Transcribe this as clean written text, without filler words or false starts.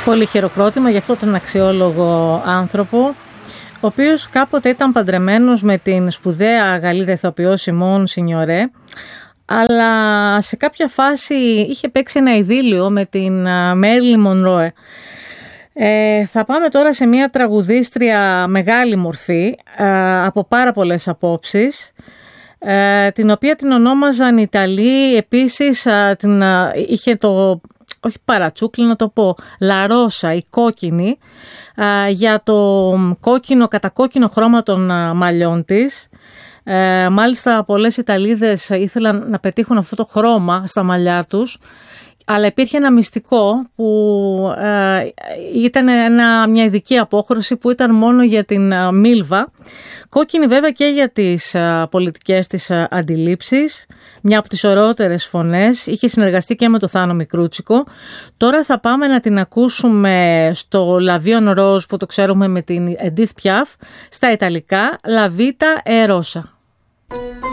Πολύ χειροκρότημα για αυτόν τον αξιόλογο άνθρωπο, ο οποίος κάποτε ήταν παντρεμένος με την σπουδαία Γαλλίδα ηθοποιό Σιμών Σινιορέ, αλλά σε κάποια φάση είχε παίξει ένα ειδήλιο με την Μέριλιν Μονρόε. Θα πάμε τώρα σε μια τραγουδίστρια μεγάλη μορφή, από πάρα πολλές απόψεις, την οποία την ονόμαζαν Ιταλοί. Επίσης είχε το, όχι παρατσούκλι να το πω, λαρόσα, η κόκκινη, για το κόκκινο, κατακόκκινο χρώμα των μαλλιών της. Μάλιστα πολλές Ιταλίδες ήθελαν να πετύχουν αυτό το χρώμα στα μαλλιά τους, αλλά υπήρχε ένα μυστικό που ήταν μια ειδική απόχρωση που ήταν μόνο για την Μίλβα. Κόκκινη βέβαια και για τις πολιτικές της αντιλήψεις, μια από τις ωραιότερες φωνές, είχε συνεργαστεί και με το Θάνο Μικρούτσικο. Τώρα θα πάμε να την ακούσουμε στο La Vie en Rose, που το ξέρουμε με την Edith Piaf, στα Ιταλικά La Vita è Rosa.